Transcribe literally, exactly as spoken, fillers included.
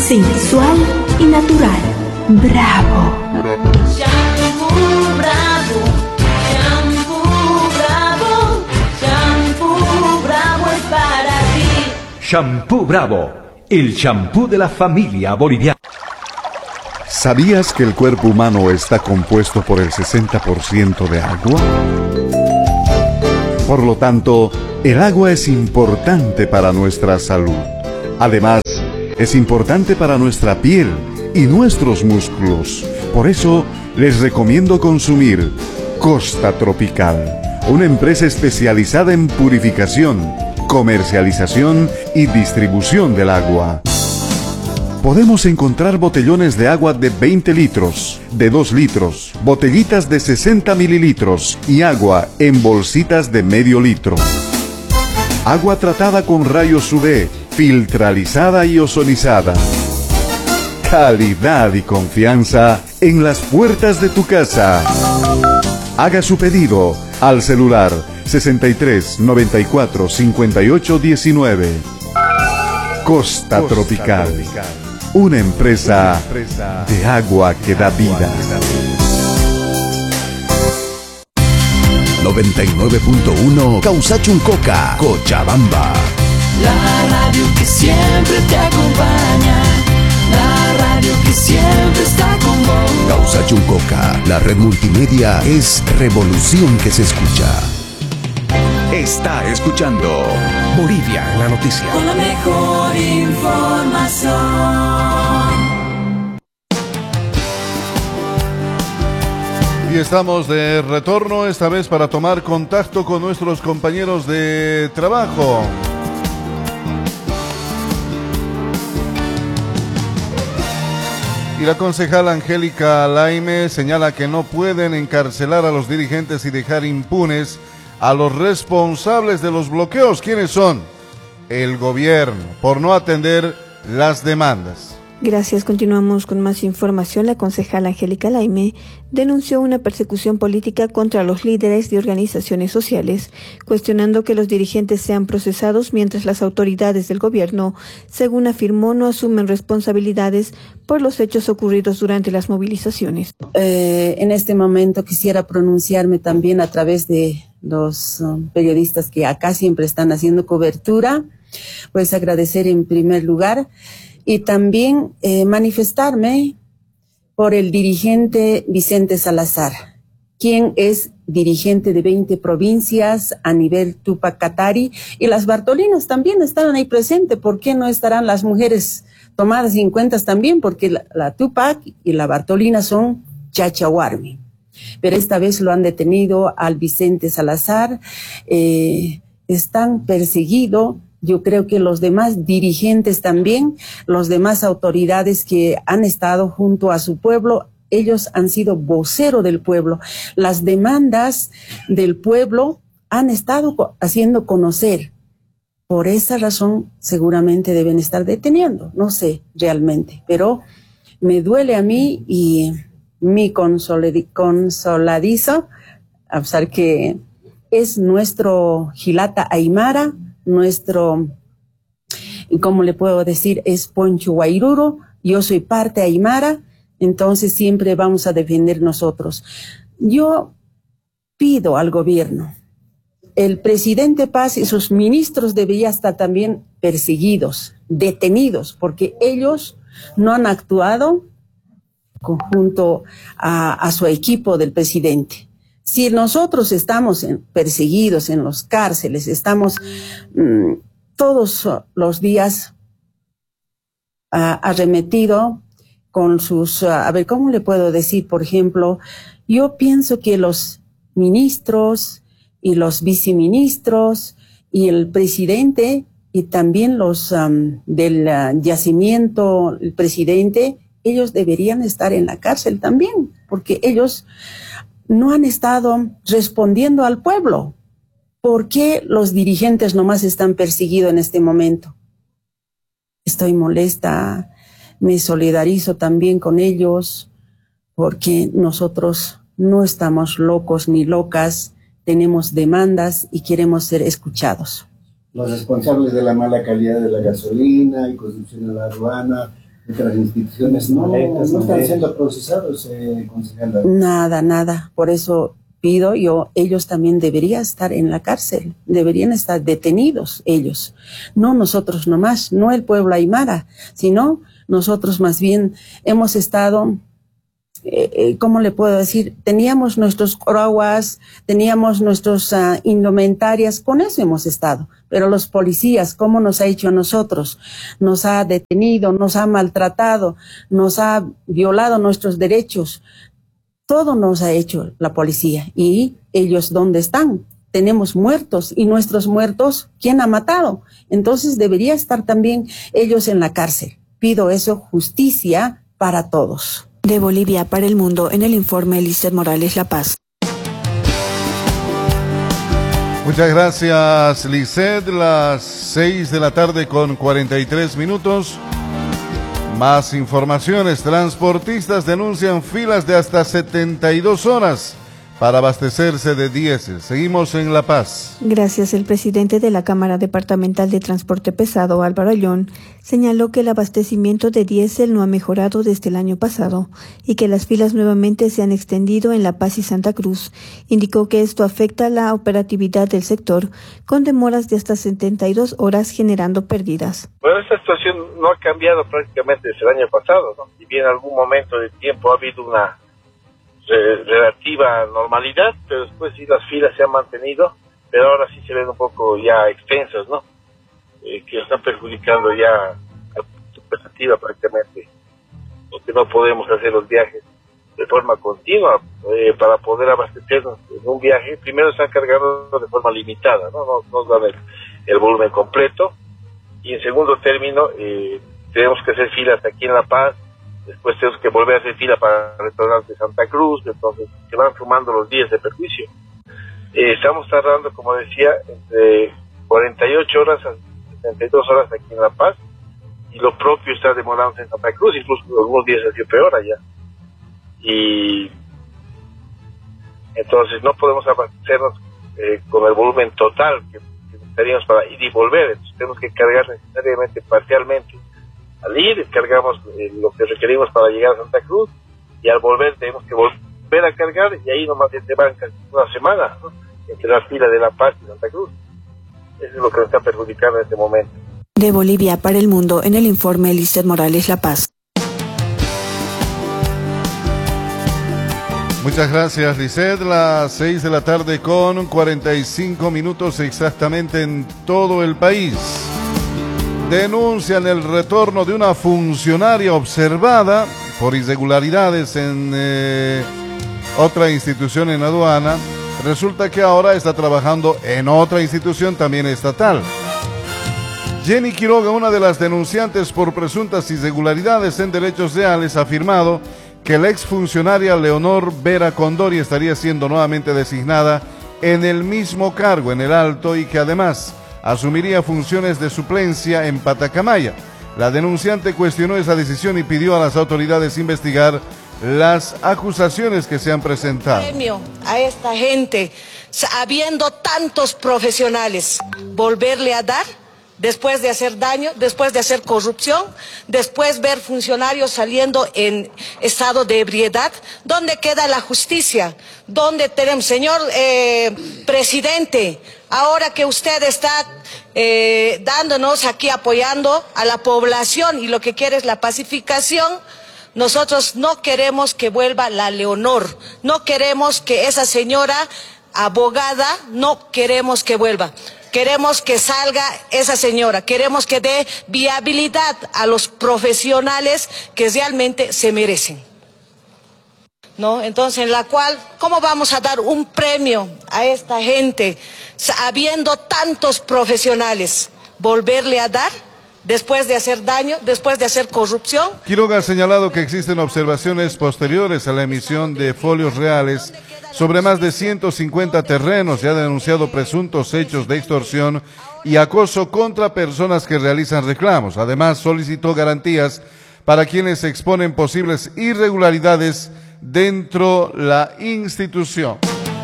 sensual y natural. Bravo. Shampoo Bravo, Shampoo Bravo, Shampoo Bravo es para ti. Shampoo Bravo, el shampoo de la familia boliviana. ¿Sabías que el cuerpo humano está compuesto por el sesenta por ciento de agua? Por lo tanto, el agua es importante para nuestra salud. Además, es importante para nuestra piel y nuestros músculos. Por eso, les recomiendo consumir Costa Tropical, una empresa especializada en purificación, comercialización y distribución del agua. Podemos encontrar botellones de agua de veinte litros, de dos litros, botellitas de sesenta mililitros y agua en bolsitas de medio litro. Agua tratada con rayos U V, filtralizada y ozonizada. Calidad y confianza en las puertas de tu casa. Haga su pedido al celular sesenta y tres, noventa y cuatro, cincuenta y ocho, diecinueve. Costa, Costa Tropical. Tropical. Una empresa de agua que da vida. noventa y nueve punto uno Causachuncoca, Cochabamba. La radio que siempre te acompaña. La radio que siempre está con vos. Causachuncoca, la red multimedia es revolución que se escucha. Está escuchando Bolivia en la noticia. Con la mejor información. Y estamos de retorno, esta vez para tomar contacto con nuestros compañeros de trabajo. Y la concejala Angélica Laime señala que no pueden encarcelar a los dirigentes y dejar impunes a los responsables de los bloqueos. ¿Quiénes son? El gobierno, por no atender las demandas. Gracias. Continuamos con más información. La concejala Angélica Laime denunció una persecución política contra los líderes de organizaciones sociales, cuestionando que los dirigentes sean procesados mientras las autoridades del gobierno, según afirmó, no asumen responsabilidades por los hechos ocurridos durante las movilizaciones. Eh, en este momento quisiera pronunciarme también a través de los um, periodistas que acá siempre están haciendo cobertura, pues agradecer en primer lugar y también eh, manifestarme por el dirigente Vicente Salazar, quien es dirigente de veinte provincias a nivel Tupac Katari, y las Bartolinas también estaban ahí presentes. ¿Por qué no estarán las mujeres tomadas en cuenta también? Porque la, la Tupac y la Bartolina son chachahuarmi. Pero esta vez lo han detenido al Vicente Salazar, eh, están perseguidos. Yo creo que los demás dirigentes también, los demás autoridades que han estado junto a su pueblo, ellos han sido vocero del pueblo. Las demandas del pueblo han estado haciendo conocer. Por esa razón seguramente deben estar deteniendo, no sé realmente, pero me duele a mí y mi consoladizo, a pesar que es nuestro Gilata Aymara, nuestro, ¿cómo le puedo decir? Es Poncho Guairuro, yo soy parte Aymara, entonces siempre vamos a defender nosotros. Yo pido al gobierno, el presidente Paz y sus ministros deberían estar también perseguidos, detenidos, porque ellos no han actuado junto a, a su equipo del presidente. Si nosotros estamos en, perseguidos en los cárceles, estamos mmm, todos los días uh, arremetido con sus, uh, a ver, ¿cómo le puedo decir? Por ejemplo, yo pienso que los ministros y los viceministros y el presidente y también los um, del uh, yacimiento, el presidente, ellos deberían estar en la cárcel también, porque ellos no han estado respondiendo al pueblo. ¿Por qué los dirigentes nomás están perseguidos en este momento? Estoy molesta, me solidarizo también con ellos, porque nosotros no estamos locos ni locas, tenemos demandas y queremos ser escuchados. Los responsables de la mala calidad de la gasolina y consumición de la aduana, de que las instituciones no, no están siendo procesados, eh, concejala. Nada, nada. Por eso pido yo, ellos también deberían estar en la cárcel, deberían estar detenidos ellos. No nosotros nomás, no el pueblo aymara, sino nosotros más bien hemos estado, eh, ¿cómo le puedo decir? Teníamos nuestros coroguas, teníamos nuestros uh, indumentarias, con eso hemos estado. Pero los policías, ¿cómo nos ha hecho a nosotros? Nos ha detenido, nos ha maltratado, nos ha violado nuestros derechos. Todo nos ha hecho la policía. ¿Y ellos dónde están? Tenemos muertos, y nuestros muertos, ¿quién ha matado? Entonces debería estar también ellos en la cárcel. Pido eso, justicia para todos. De Bolivia para el mundo, en el informe Lizeth Morales, La Paz. Muchas gracias, Lizeth. Las seis de la tarde con cuarenta y tres minutos. Más informaciones. Transportistas denuncian filas de hasta setenta y dos horas para abastecerse de diésel. Seguimos en La Paz. Gracias. El presidente de la Cámara Departamental de Transporte Pesado, Álvaro Ayllón, señaló que el abastecimiento de diésel no ha mejorado desde el año pasado y que las filas nuevamente se han extendido en La Paz y Santa Cruz. Indicó que esto afecta la operatividad del sector, con demoras de hasta setenta y dos horas generando pérdidas. Bueno, esta situación no ha cambiado prácticamente desde el año pasado, ¿no? Y bien en algún momento de tiempo ha habido una relativa normalidad, pero después sí las filas se han mantenido, pero ahora sí se ven un poco ya extensas, ¿no? Eh, que están perjudicando ya a la expectativa prácticamente, porque no podemos hacer los viajes de forma continua. Eh, para poder abastecernos en un viaje, primero están cargando de forma limitada, ¿no? No nos dan el, el volumen completo, y en segundo término eh, tenemos que hacer filas aquí en La Paz. Después tenemos que volver a hacer fila para el restaurante de Santa Cruz, entonces se van sumando los días de perjuicio. Eh, estamos tardando, como decía, entre cuarenta y ocho horas a setenta y dos horas aquí en La Paz, y lo propio está demorándose en Santa Cruz, incluso algunos días ha sido peor allá. Y entonces no podemos abastecernos eh, con el volumen total que, que necesitaríamos para ir y volver, entonces tenemos que cargar necesariamente parcialmente. Al ir, cargamos eh, lo que requerimos para llegar a Santa Cruz, y al volver tenemos que volver a cargar, y ahí nomás se van casi una semana, ¿no? Entre la fila de La Paz y Santa Cruz. Eso es lo que nos está perjudicando en este momento. De Bolivia para el mundo, en el informe Lizeth Morales, La Paz. Muchas gracias, Lizeth. Las seis de la tarde con cuarenta y cinco minutos exactamente en todo el país. Denuncian el retorno de una funcionaria observada por irregularidades en eh, otra institución en aduana. Resulta que ahora está trabajando en otra institución también estatal. Jenny Quiroga, una de las denunciantes por presuntas irregularidades en derechos reales, ha afirmado que la exfuncionaria Leonor Vera Condori estaría siendo nuevamente designada en el mismo cargo, en el Alto, y que además asumiría funciones de suplencia en Patacamaya. La denunciante cuestionó esa decisión y pidió a las autoridades investigar las acusaciones que se han presentado. Premio a esta gente, habiendo tantos profesionales, volverle a dar, después de hacer daño, después de hacer corrupción, después ver funcionarios saliendo en estado de ebriedad. ¿Dónde queda la justicia? ¿Dónde tenemos, señor eh, presidente, ahora que usted está eh, dándonos aquí, apoyando a la población y lo que quiere es la pacificación? Nosotros no queremos que vuelva la Leonor, no queremos que esa señora abogada, no queremos que vuelva. Queremos que salga esa señora, queremos que dé viabilidad a los profesionales que realmente se merecen, ¿no? Entonces, en la cual, ¿cómo vamos a dar un premio a esta gente, habiendo tantos profesionales, volverle a dar? Después de hacer daño, después de hacer corrupción. Quiroga ha señalado que existen observaciones posteriores a la emisión de folios reales sobre más de ciento cincuenta terrenos y ha denunciado presuntos hechos de extorsión y acoso contra personas que realizan reclamos. Además, solicitó garantías para quienes exponen posibles irregularidades dentro de la institución.